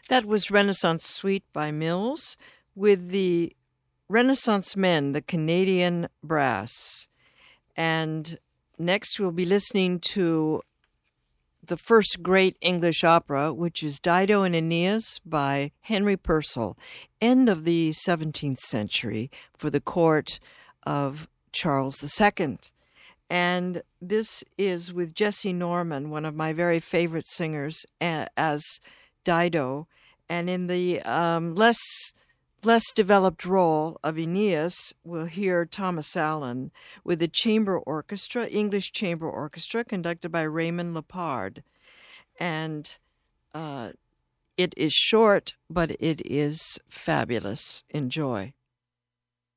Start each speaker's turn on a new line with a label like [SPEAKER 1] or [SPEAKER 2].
[SPEAKER 1] That was Renaissance Suite by Mills with the Renaissance Men, the Canadian Brass. And next we'll be listening to the first great English opera, which is Dido and Aeneas by Henry Purcell, end of the 17th century for the court of Charles II. And this is with Jessye Norman, one of my very favorite singers, as Dido. And in the less developed role of Aeneas, we'll hear Thomas Allen with the chamber orchestra, English chamber orchestra, conducted by Raymond Lepard. And it is short, but it is fabulous. Enjoy.